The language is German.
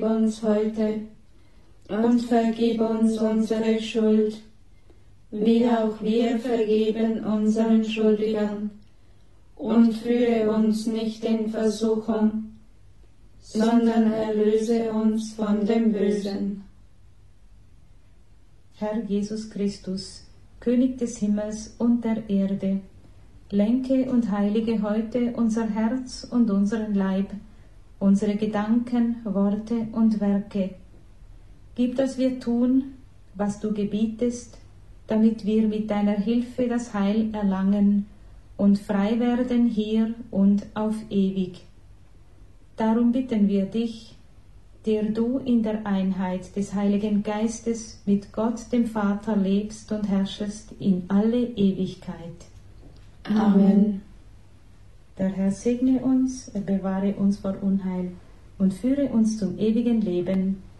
uns heute und vergib uns unsere Schuld, wie auch wir vergeben unseren Schuldigern. Und führe uns nicht in Versuchung, sondern erlöse uns von dem Bösen. Herr Jesus Christus, König des Himmels und der Erde, lenke und heilige heute unser Herz und unseren Leib, unsere Gedanken, Worte und Werke. Gib, dass wir tun, was du gebietest, damit wir mit deiner Hilfe das Heil erlangen und frei werden hier und auf ewig. Darum bitten wir dich, der du in der Einheit des Heiligen Geistes mit Gott dem Vater lebst und herrschest in alle Ewigkeit. Amen. Der Herr segne uns, er bewahre uns vor Unheil und führe uns zum ewigen Leben.